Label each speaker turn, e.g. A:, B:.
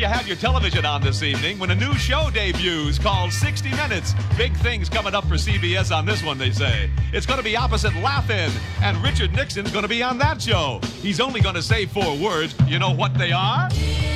A: have your television on this evening when a new show debuts called 60 Minutes. Big things coming up for CBS on this one, they say. It's going to be opposite Laugh-In, and Richard Nixon's going to be on that show. He's only going to say 4 words. You know what they are?